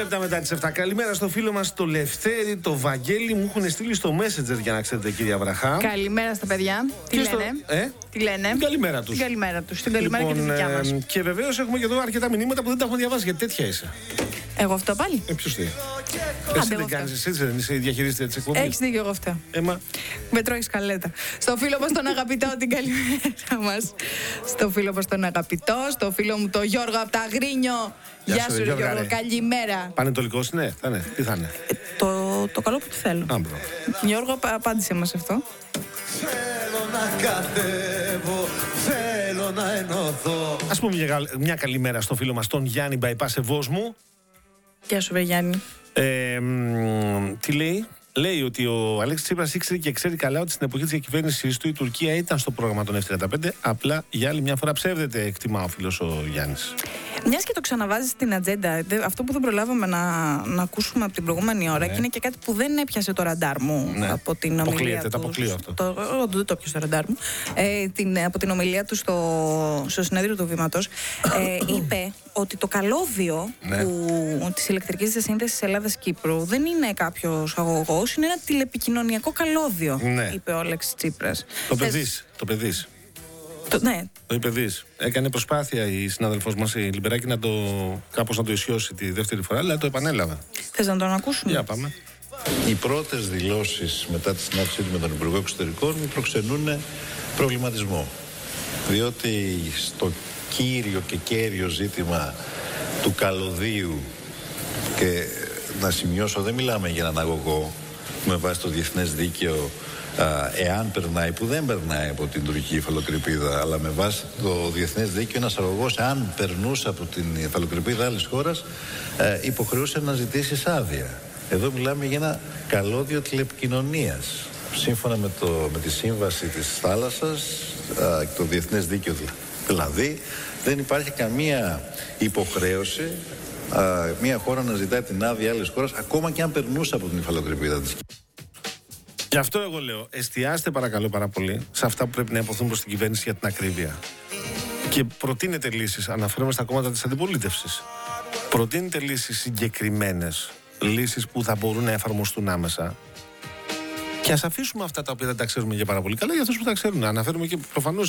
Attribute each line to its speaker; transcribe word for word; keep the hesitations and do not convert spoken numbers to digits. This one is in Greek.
Speaker 1: λεπτά μετά τις επτά. Καλημέρα στο φίλο μας το Λευτέρη, το Βαγγέλη. Μου έχουν στείλει στο Messenger για να ξέρετε, κυρία Βραχά.
Speaker 2: Καλημέρα στα παιδιά. Τι
Speaker 1: Και στο-
Speaker 2: λένε.
Speaker 1: Ε?
Speaker 2: Τι λένε.
Speaker 1: Την καλημέρα τους.
Speaker 2: Την καλημέρα τους. Την καλημέρα
Speaker 1: Λοιπόν,
Speaker 2: και τη δικιά μας.
Speaker 1: ε, και βεβαίως έχουμε και εδώ αρκετά μηνύματα που δεν τα έχω διαβάσει, γιατί τέτοια είσαι.
Speaker 2: Εγώ αυτό πάλι.
Speaker 1: Ε, ποιος τι. Εσύ
Speaker 2: εγώ
Speaker 1: δεν
Speaker 2: αυτό.
Speaker 1: κάνεις, εσύ δεν είσαι η διαχειρίστρια της εκπομπής.
Speaker 2: Έχεις δίκιο εγώ αυτό.
Speaker 1: Έμα.
Speaker 2: Με τρώει σκαλέτα. Στο φίλο μας τον αγαπητό, την καλημέρα μας. Στο φίλο μας τον αγαπητό, στο φίλο μου τον Γιώργο από τα Αγρίνιο.
Speaker 1: Γεια
Speaker 2: Γεια
Speaker 1: σου,
Speaker 2: σου,
Speaker 1: ρε,
Speaker 2: ρε
Speaker 1: Γιώργα,
Speaker 2: Γιώργο,
Speaker 1: ρε.
Speaker 2: καλημέρα.
Speaker 1: Πανετολικός είναι, θα είναι. Τι θα είναι.
Speaker 2: Ε, το, το καλό που του θέλω.
Speaker 1: Άμπρο.
Speaker 2: Γιώργο, απ- απάντησε μας αυτό.
Speaker 3: Θέλω να κατέβω, θέλω να ενωθώ.
Speaker 1: Ας πούμε μια, καλ- μια καλημέρα στο φίλο μας τον Γιάννη Μπαϊπά Ευόσμου.
Speaker 2: Γεια σου, ρε Γιάννη.
Speaker 1: Ε, μ, τι λέει. Λέει ότι ο Αλέξης Τσίπρας ήξερε και ξέρει καλά ότι στην εποχή της διακυβέρνησης του η Τουρκία ήταν στο πρόγραμμα των εφ τριάντα πέντε. Απλά για άλλη μια φορά ψεύδεται, εκτιμά ο φίλος ο Γιάννης.
Speaker 2: Μια και το ξαναβάζει στην ατζέντα, δε- αυτό που δεν προλάβαμε να, να ακούσουμε από την προηγούμενη ώρα, και είναι και κάτι που δεν έπιασε το ραντάρ μου
Speaker 1: Ναι.
Speaker 2: από την ομιλία
Speaker 1: Αποκλείεται,
Speaker 2: του.
Speaker 1: το αποκλείω αυτό.
Speaker 2: Το, εγώ δεν το έπιασε το ραντάρ μου. Ε, την, από την ομιλία του στο, στο συνέδριο του Βήματος, ε, είπε ότι το καλώδιο
Speaker 1: Ναι.
Speaker 2: που, της ηλεκτρικής διασύνδεσης Ελλάδας-Κύπρου δεν είναι κάποιος αγωγός, είναι ένα τηλεπικοινωνιακό καλώδιο,
Speaker 1: Ναι.
Speaker 2: είπε ο Αλέξης Τσίπρας.
Speaker 1: Το
Speaker 2: Θες-
Speaker 1: παιδείς, το παιδείς.
Speaker 2: το- ναι,
Speaker 1: Το είπε δεις. Έκανε προσπάθεια η συνάδελφός μας η Λιμπεράκη να το, κάπως να το ισιώσει τη δεύτερη φορά, αλλά το επανέλαβε.
Speaker 2: θες να τον ακούσουμε.
Speaker 1: Για πάμε.
Speaker 4: Οι πρώτες δηλώσεις μετά τη συνάντησή του με τον Υπουργό Εξωτερικών μου προξενούν προβληματισμό. Διότι στο κύριο και κέριο ζήτημα του καλωδίου, και να σημειώσω δεν μιλάμε για έναν αγωγό με βάση το διεθνές δίκαιο, α, εάν περνάει, που δεν περνάει από την τουρκική υφαλοκρηπίδα, αλλά με βάση το διεθνές δίκαιο ένας αγωγός, αν περνούσε από την υφαλοκρηπίδα άλλης χώρας, ε, υποχρεούσε να ζητήσει άδεια. Εδώ μιλάμε για ένα καλώδιο τηλεπικοινωνίας. Σύμφωνα με, το, με τη σύμβαση της θάλασσας, α, το διεθνές δίκαιο δηλαδή, δεν υπάρχει καμία υποχρέωση α, μια χώρα να ζητάει την άδεια άλλης χώρας, ακόμα και αν περνούσε από την υφαλοκρηπίδα της.
Speaker 1: Γι' αυτό εγώ λέω, εστιάστε παρακαλώ πάρα πολύ σε αυτά που πρέπει να υποθούν προς την κυβέρνηση για την ακρίβεια. Και προτείνετε λύσεις, αναφέρομαι στα κόμματα της αντιπολίτευσης. Προτείνετε λύσεις συγκεκριμένες, λύσεις που θα μπορούν να εφαρμοστούν άμεσα. Και ας αφήσουμε αυτά τα οποία δεν τα ξέρουμε για πάρα πολύ καλά για αυτούς που τα ξέρουν. Αναφέρουμε και προφανώς